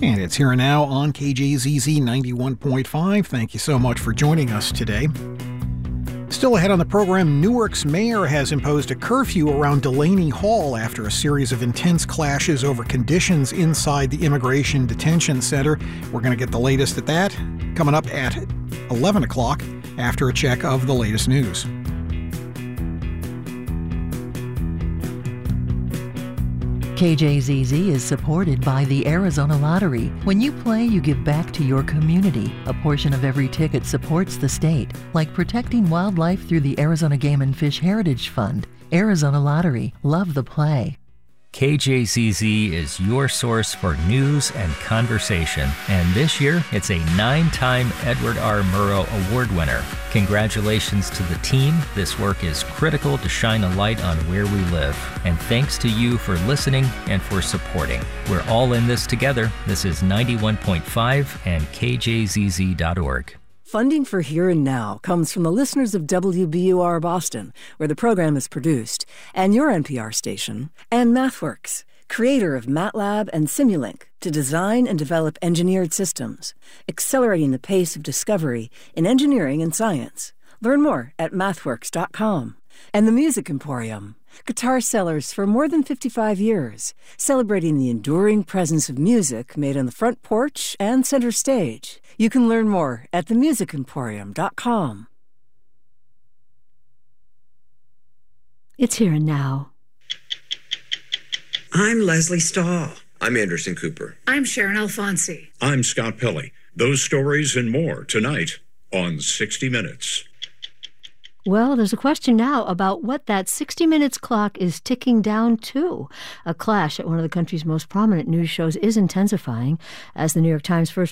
And it's Here and Now on KJZZ 91.5. Thank you so much for joining us today. Still ahead on the program, Newark's mayor has imposed a curfew around Delaney Hall after a series of intense clashes over conditions inside the Immigration Detention Center. We're going to get the latest at that coming up at 11 o'clock after a check of the latest news. KJZZ is supported by the Arizona Lottery. When you play, you give back to your community. A portion of every ticket supports the state, like protecting wildlife through the Arizona Game and Fish Heritage Fund. Arizona Lottery. Love the play. KJZZ is your source for news and conversation, and this year it's a 9-time Edward R. Murrow Award winner. Congratulations to the team. This work is critical to shine a light on where we live, and thanks to you for listening and for supporting. We're all in this together. This is 91.5 and KJZZ.org. Funding for Here and Now comes from the listeners of WBUR Boston, where the program is produced, and your NPR station, and MathWorks, creator of MATLAB and Simulink, to design and develop engineered systems, accelerating the pace of discovery in engineering and science. Learn more at mathworks.com. And the Music Emporium, guitar sellers for more than 55 years, celebrating the enduring presence of music made on the front porch and center stage. You can learn more at themusicemporium.com. It's Here and Now. I'm Leslie Stahl. I'm Anderson Cooper. I'm Sharon Alfonsi. I'm Scott Pelley. Those stories and more tonight on 60 Minutes. Well, there's a question now about what that 60 Minutes clock is ticking down to. A clash at one of the country's most prominent news shows is intensifying as the New York Times first